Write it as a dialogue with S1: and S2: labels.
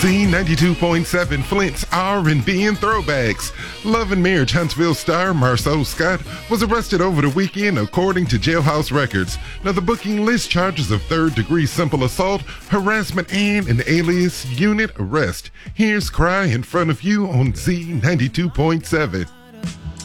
S1: Z92.7 Flint's R&B and throwbacks. Love and Marriage Huntsville star Marceau Scott was arrested over the weekend according to Jailhouse Records. Now the booking list charges of third-degree simple assault, harassment, and an alias unit arrest. Here's Cry in Front of You on Z92.7.